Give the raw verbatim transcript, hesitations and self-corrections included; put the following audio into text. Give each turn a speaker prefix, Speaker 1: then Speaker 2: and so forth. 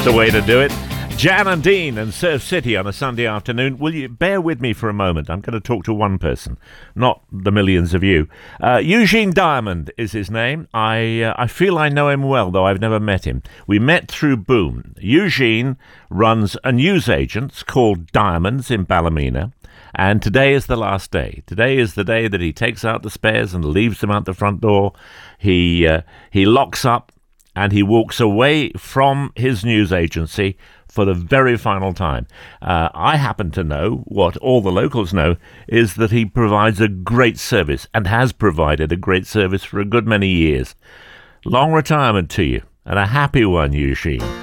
Speaker 1: That's the way to do it. Jan and Dean and Surf City on a Sunday afternoon. Will you bear with me for a moment? I'm going to talk to one person, not the millions of you. Uh, Eugene Diamond is his name. I uh, I feel I know him well, though I've never met him. We met through Boom. Eugene runs a newsagent called Diamonds in Ballymena, and today is the last day. Today is the day that he takes out the spares and leaves them out the front door. He uh, he locks up and he walks away from his news agency for the very final time. Uh, I happen to know, what all the locals know, is that he provides a great service and has provided a great service for a good many years. Long retirement to you, and a happy one, Eugene.